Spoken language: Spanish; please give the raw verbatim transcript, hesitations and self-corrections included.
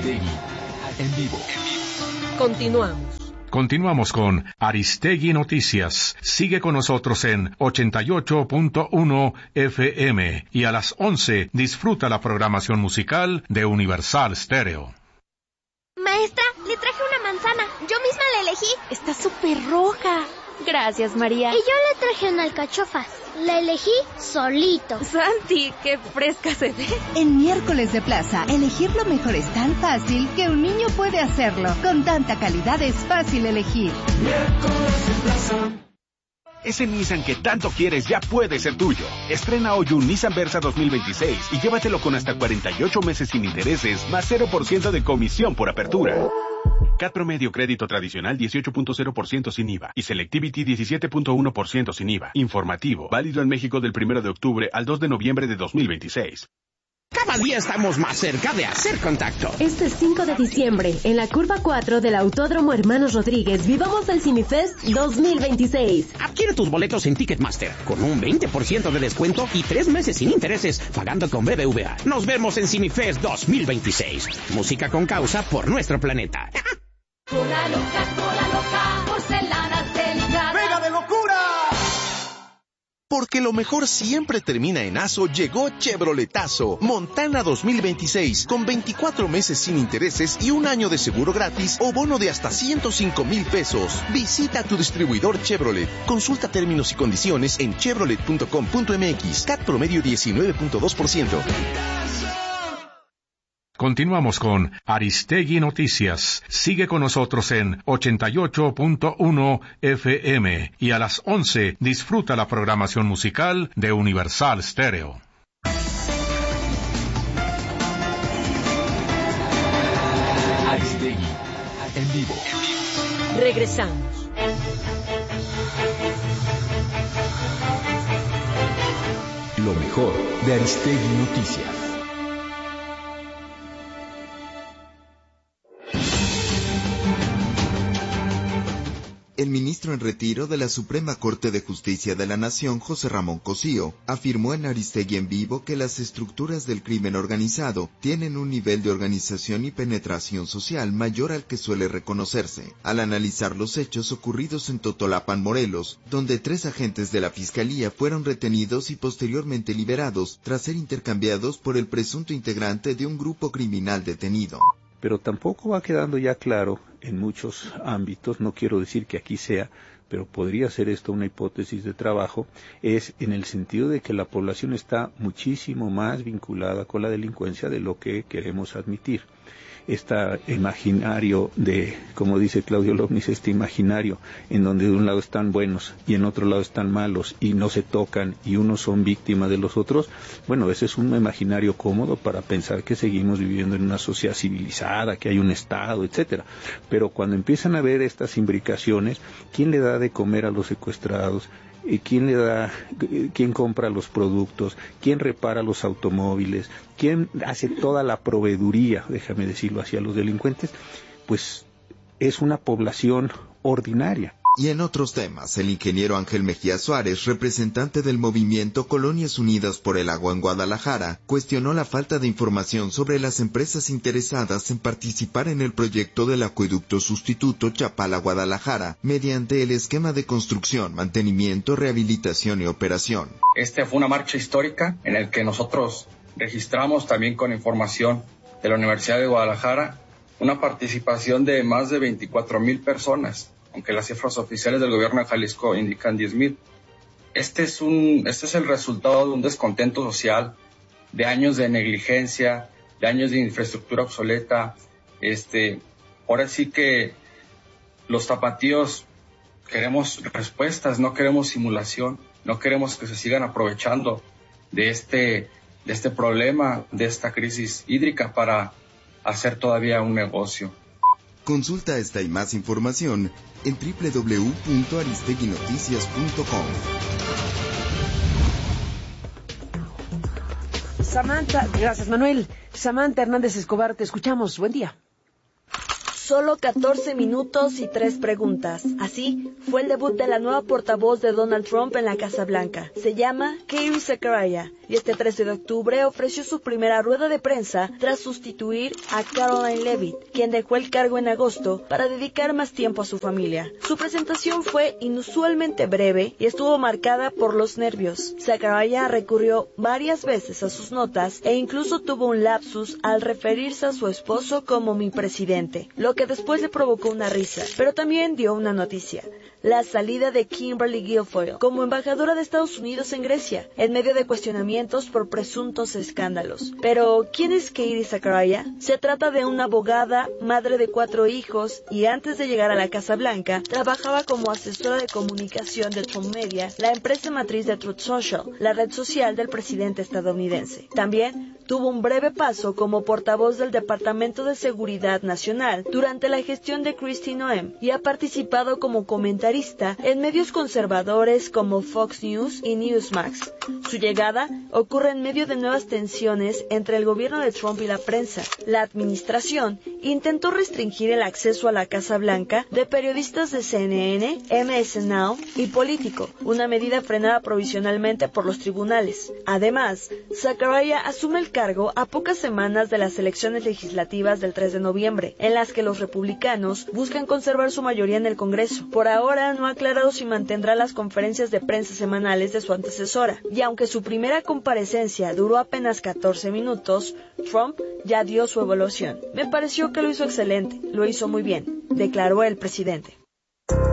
Aristegui en vivo. Continuamos. Continuamos con Aristegui Noticias. Sigue con nosotros en ochenta y ocho punto uno F M y a las once disfruta la programación musical de Universal Stereo. Maestra, le traje una manzana. Yo misma la elegí. Está súper roja. Gracias, María. Y yo le traje una alcachofa. La elegí solito. Santi, qué fresca se ve. En Miércoles de Plaza, elegir lo mejor es tan fácil que un niño puede hacerlo. Con tanta calidad es fácil elegir. Miércoles de Plaza. Ese Nissan que tanto quieres ya puede ser tuyo. Estrena hoy un Nissan Versa dos mil veintiséis y llévatelo con hasta cuarenta y ocho meses sin intereses, más cero por ciento de comisión por apertura. C A T promedio crédito tradicional dieciocho punto cero por ciento sin I V A y Selectivity diecisiete punto uno por ciento sin I V A. Informativo, válido en México del primero de octubre al dos de noviembre de dos mil veintiséis. Cada día estamos más cerca de hacer contacto. Este cinco de diciembre, en la curva cuatro del Autódromo Hermanos Rodríguez, vivamos el Cinefest dos mil veintiséis. Adquiere tus boletos en Ticketmaster con un veinte por ciento de descuento y tres meses sin intereses pagando con B B V A. Nos vemos en Cinefest dos mil veintiséis. Música con causa por nuestro planeta. Cola loca, cola loca, porcelanas delicadas. ¡Pega de locura! Porque lo mejor siempre termina en Aso, llegó Chevroletazo. Montana dos mil veintiséis, con veinticuatro meses sin intereses y un año de seguro gratis o bono de hasta ciento cinco mil pesos. Visita tu distribuidor Chevrolet. Consulta términos y condiciones en chevrolet punto com punto m x. C A T promedio diecinueve punto dos por ciento. Continuamos con Aristegui Noticias. Sigue con nosotros en ochenta y ocho punto uno F M y a las once disfruta la programación musical de Universal Stereo. Aristegui en vivo. Regresamos. Lo mejor de Aristegui Noticias. El ministro en retiro de la Suprema Corte de Justicia de la Nación, José Ramón Cosío, afirmó en Aristegui en vivo que las estructuras del crimen organizado tienen un nivel de organización y penetración social mayor al que suele reconocerse, al analizar los hechos ocurridos en Totolapan, Morelos, donde tres agentes de la Fiscalía fueron retenidos y posteriormente liberados tras ser intercambiados por el presunto integrante de un grupo criminal detenido. Pero tampoco va quedando ya claro en muchos ámbitos, no quiero decir que aquí sea, pero podría ser esto una hipótesis de trabajo, es en el sentido de que la población está muchísimo más vinculada con la delincuencia de lo que queremos admitir. Este imaginario de, como dice Claudio Lovnis, este imaginario en donde de un lado están buenos y en otro lado están malos y no se tocan y unos son víctimas de los otros, bueno, ese es un imaginario cómodo para pensar que seguimos viviendo en una sociedad civilizada, que hay un Estado, etcétera. Pero cuando empiezan a ver estas imbricaciones, ¿quién le da de comer a los secuestrados? ¿Quién le da, quién compra los productos? ¿Quién repara los automóviles? ¿Quién hace toda la proveeduría, déjame decirlo así, a los delincuentes? Pues es una población ordinaria. Y en otros temas, el ingeniero Ángel Mejía Suárez, representante del movimiento Colonias Unidas por el Agua en Guadalajara, cuestionó la falta de información sobre las empresas interesadas en participar en el proyecto del acueducto sustituto Chapala-Guadalajara, mediante el esquema de construcción, mantenimiento, rehabilitación y operación. Este fue una marcha histórica en el que nosotros registramos también con información de la Universidad de Guadalajara una participación de más de veinticuatro mil personas, aunque las cifras oficiales del gobierno de Jalisco indican diez mil. Este es un, este es el resultado de un descontento social, de años de negligencia, de años de infraestructura obsoleta. Este, ahora sí que los tapatíos queremos respuestas, no queremos simulación, no queremos que se sigan aprovechando de este, de este problema, de esta crisis hídrica para hacer todavía un negocio. Consulta esta y más información en doble u doble u doble u punto aristegui noticias punto com. Samantha, gracias Manuel. Samantha Hernández Escobar, te escuchamos. Buen día. Solo catorce minutos y tres preguntas. Así fue el debut de la nueva portavoz de Donald Trump en la Casa Blanca. Se llama Katie Zachariah y este trece de octubre ofreció su primera rueda de prensa tras sustituir a Caroline Leavitt, quien dejó el cargo en agosto para dedicar más tiempo a su familia. Su presentación fue inusualmente breve y estuvo marcada por los nervios. Zachariah recurrió varias veces a sus notas e incluso tuvo un lapsus al referirse a su esposo como mi presidente, lo que después le provocó una risa, pero también dio una noticia: la salida de Kimberly Guilfoyle como embajadora de Estados Unidos en Grecia, en medio de cuestionamientos por presuntos escándalos. Pero, ¿quién es Katie Zachariah? Se trata de una abogada, madre de cuatro hijos, y antes de llegar a la Casa Blanca, trabajaba como asesora de comunicación de Trump Media, la empresa matriz de Truth Social, la red social del presidente estadounidense. También tuvo un breve paso como portavoz del Departamento de Seguridad Nacional durante la gestión de Kristi Noem y ha participado como comentarista en medios conservadores como Fox News y Newsmax. Su llegada ocurre en medio de nuevas tensiones entre el gobierno de Trump y la prensa. La administración intentó restringir el acceso a la Casa Blanca de periodistas de C N N, M S Now y Político, una medida frenada provisionalmente por los tribunales. Además, Zachariah asume el cargo a pocas semanas de las elecciones legislativas del tres de noviembre, en las que los republicanos buscan conservar su mayoría en el Congreso. Por ahora no ha aclarado si mantendrá las conferencias de prensa semanales de su antecesora, y aunque su primera comparecencia duró apenas catorce minutos, Trump ya dio su evaluación. Me pareció que lo hizo excelente, lo hizo muy bien, declaró el presidente.